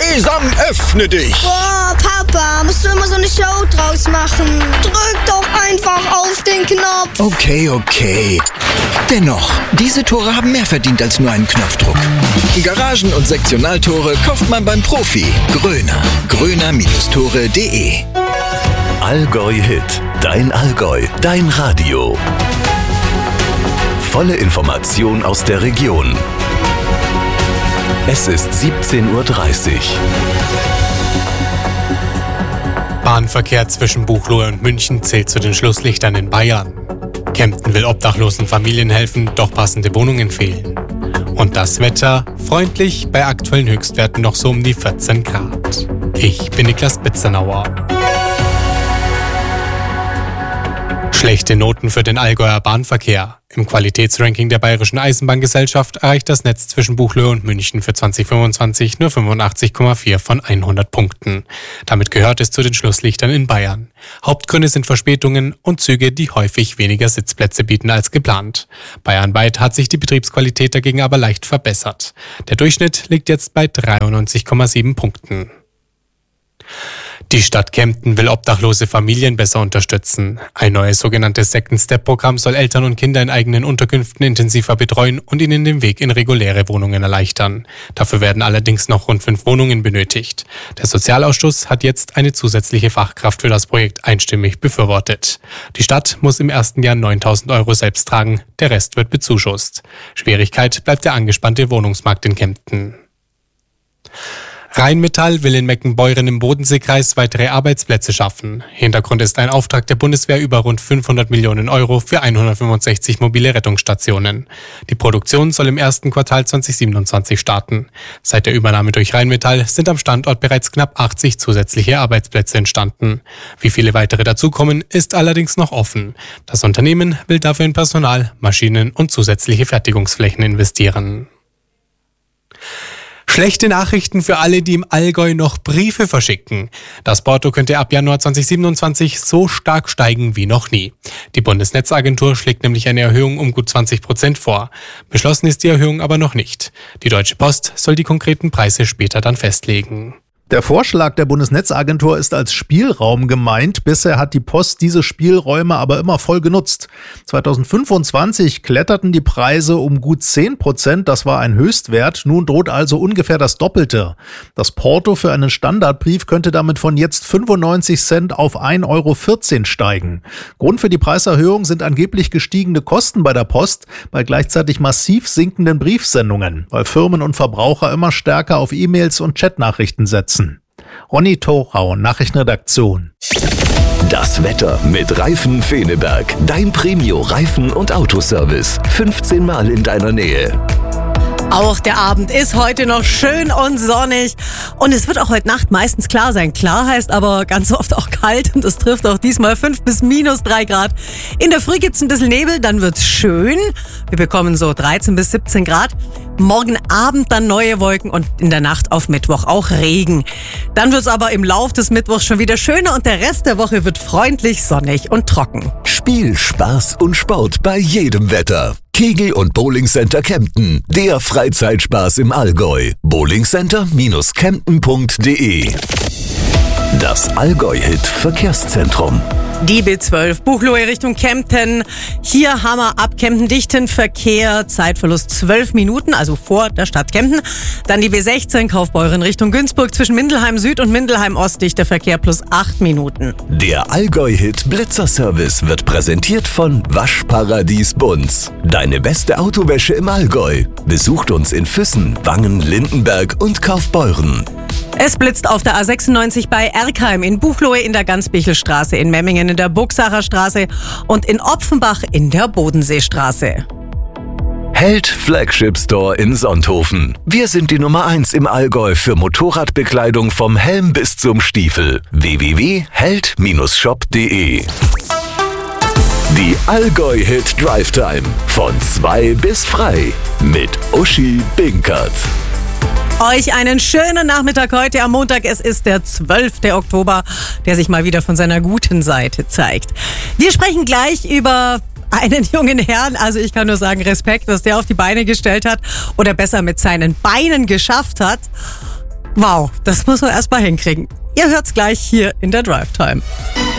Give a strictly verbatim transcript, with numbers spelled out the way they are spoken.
Sesam, öffne dich! Boah, Papa, musst du immer so eine Show draus machen? Drück doch einfach auf den Knopf! Okay, okay. Dennoch, diese Tore haben mehr verdient als nur einen Knopfdruck. Garagen- und Sektionaltore kauft man beim Profi. Gröner. gröner Tore punkt de Allgäu Hit. Dein Allgäu. Dein Radio. Volle Information aus der Region. Es ist siebzehn Uhr dreißig. Bahnverkehr zwischen Buchloe und München zählt zu den Schlusslichtern in Bayern. Kempten will obdachlosen Familien helfen, doch passende Wohnungen fehlen. Und das Wetter? Freundlich, bei aktuellen Höchstwerten noch so um die vierzehn Grad. Ich bin Niklas Bitzenauer. Schlechte Noten für den Allgäuer Bahnverkehr. Im Qualitätsranking der Bayerischen Eisenbahngesellschaft erreicht das Netz zwischen Buchloe und München für zwanzig fünfundzwanzig nur fünfundachtzig Komma vier von hundert Punkten. Damit gehört es zu den Schlusslichtern in Bayern. Hauptgründe sind Verspätungen und Züge, die häufig weniger Sitzplätze bieten als geplant. Bayernweit hat sich die Betriebsqualität dagegen aber leicht verbessert. Der Durchschnitt liegt jetzt bei dreiundneunzig Komma sieben Punkten. Die Stadt Kempten will obdachlose Familien besser unterstützen. Ein neues sogenanntes Second-Step-Programm soll Eltern und Kinder in eigenen Unterkünften intensiver betreuen und ihnen den Weg in reguläre Wohnungen erleichtern. Dafür werden allerdings noch rund fünf Wohnungen benötigt. Der Sozialausschuss hat jetzt eine zusätzliche Fachkraft für das Projekt einstimmig befürwortet. Die Stadt muss im ersten Jahr neuntausend Euro selbst tragen, der Rest wird bezuschusst. Schwierigkeit bleibt der angespannte Wohnungsmarkt in Kempten. Rheinmetall will in Meckenbeuren im Bodenseekreis weitere Arbeitsplätze schaffen. Hintergrund ist ein Auftrag der Bundeswehr über rund fünfhundert Millionen Euro für hundertfünfundsechzig mobile Rettungsstationen. Die Produktion soll im ersten Quartal zweitausendsiebenundzwanzig starten. Seit der Übernahme durch Rheinmetall sind am Standort bereits knapp achtzig zusätzliche Arbeitsplätze entstanden. Wie viele weitere dazukommen, ist allerdings noch offen. Das Unternehmen will dafür in Personal, Maschinen und zusätzliche Fertigungsflächen investieren. Schlechte Nachrichten für alle, die im Allgäu noch Briefe verschicken. Das Porto könnte ab Januar zweitausendsiebenundzwanzig so stark steigen wie noch nie. Die Bundesnetzagentur schlägt nämlich eine Erhöhung um gut zwanzig Prozent vor. Beschlossen ist die Erhöhung aber noch nicht. Die Deutsche Post soll die konkreten Preise später dann festlegen. Der Vorschlag der Bundesnetzagentur ist als Spielraum gemeint. Bisher hat die Post diese Spielräume aber immer voll genutzt. zweitausendfünfundzwanzig kletterten die Preise um gut zehn Prozent. Das war ein Höchstwert. Nun droht also ungefähr das Doppelte. Das Porto für einen Standardbrief könnte damit von jetzt fünfundneunzig Cent auf ein Euro vierzehn steigen. Grund für die Preiserhöhung sind angeblich gestiegene Kosten bei der Post bei gleichzeitig massiv sinkenden Briefsendungen, weil Firmen und Verbraucher immer stärker auf E-Mails und Chatnachrichten setzen. Ronny Thorau, Nachrichtenredaktion. Das Wetter mit Reifen Feneberg. Dein Premio-Reifen- und Autoservice. fünfzehn Mal in deiner Nähe. Auch der Abend ist heute noch schön und sonnig und es wird auch heute Nacht meistens klar sein. Klar heißt aber ganz oft auch kalt und das trifft auch diesmal fünf bis minus drei Grad. In der Früh gibt's ein bisschen Nebel, dann wird's schön. Wir bekommen so dreizehn bis siebzehn Grad. Morgen Abend dann neue Wolken und in der Nacht auf Mittwoch auch Regen. Dann wird's aber im Lauf des Mittwochs schon wieder schöner und der Rest der Woche wird freundlich, sonnig und trocken. Spiel, Spaß und Sport bei jedem Wetter. Kegel- und Bowlingcenter Kempten, der Freizeitspaß im Allgäu. bowlingcenter Bindestrich kempten Punkt de. Das Allgäu-Hit Verkehrszentrum. Die B zwölf Buchloe Richtung Kempten. Hier haben wir ab Kempten-Dichten Verkehr, Zeitverlust zwölf Minuten, also vor der Stadt Kempten. Dann die B sechzehn Kaufbeuren Richtung Günzburg zwischen Mindelheim Süd und Mindelheim Ost, dichter Verkehr plus acht Minuten. Der Allgäu-Hit Blitzerservice wird präsentiert von Waschparadies Bunz. Deine beste Autowäsche im Allgäu. Besucht uns in Füssen, Wangen, Lindenberg und Kaufbeuren. Es blitzt auf der A sechsundneunzig bei Erkheim, in Buchloe in der Gansbichelstraße, in Memmingen in der Buchsacher Straße und in Opfenbach in der Bodenseestraße. Held Flagship Store in Sonthofen. Wir sind die Nummer eins im Allgäu für Motorradbekleidung vom Helm bis zum Stiefel. w w w punkt held Bindestrich shop punkt de. Die Allgäu-Hit Drive Time von zwei bis frei mit Uschi Binkert. Euch einen schönen Nachmittag heute am Montag. Es ist der zwölfte Oktober, der sich mal wieder von seiner guten Seite zeigt. Wir sprechen gleich über einen jungen Herrn. Also ich kann nur sagen, Respekt, was der auf die Beine gestellt hat oder besser mit seinen Beinen geschafft hat. Wow, das muss man erst mal hinkriegen. Ihr hört's gleich hier in der Drive Time.